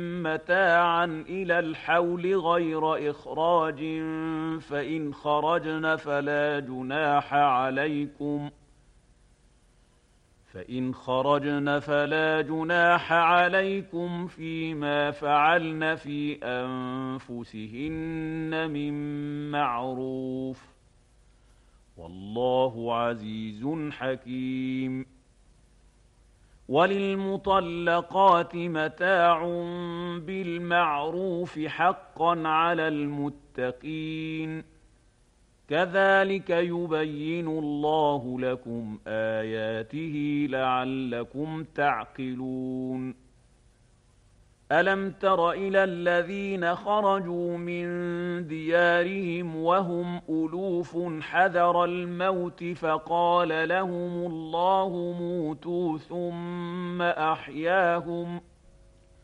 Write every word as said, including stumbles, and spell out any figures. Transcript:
متاعا إلى الحول غير إخراج فإن خرجن فلا جناح عليكم فإن خرجن فلا جناح عليكم فيما فعلن في أنفسهن من معروف والله عزيز حكيم. وللمطلقات متاع بالمعروف حقا على المتقين كذلك يبين الله لكم آياته لعلكم تعقلون. ألم تر إلى الذين خرجوا من ديارهم وهم ألوف حذر الموت فقال لهم الله موتوا ثم أحياهم